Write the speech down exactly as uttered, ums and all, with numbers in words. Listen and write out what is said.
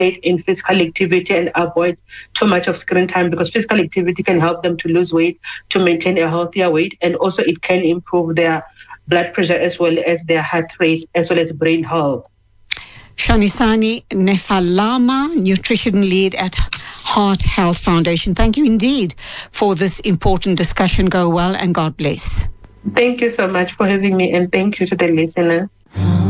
participate in physical activity and avoid too much of screen time, because physical activity can help them to lose weight, to maintain a healthier weight, and also it can improve their blood pressure as well as their heart rate, as well as brain health. Shanisani Nefalama, nutrition lead at Heart Health Foundation. Thank you indeed for this important discussion. Go well and God bless. Thank you so much for having me, and thank you to the listener.